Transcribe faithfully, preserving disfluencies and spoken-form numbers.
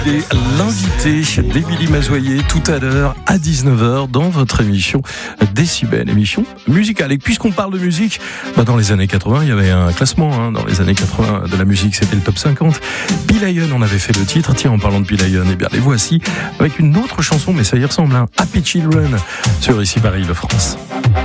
Et l'invité d'Émilie Mazoyer tout à l'heure à dix-neuf heures dans votre émission Décibel, émission musicale. Et puisqu'on parle de musique, bah dans les années quatre-vingts, il y avait un classement hein, dans les années quatre-vingts de la musique, c'était le top cinquante. Bill Lion en avait fait le titre. Tiens, en parlant de Bill Lion, eh bien les voici avec une autre chanson, mais ça y ressemble, hein, Happy Children sur Ici Paris, de France.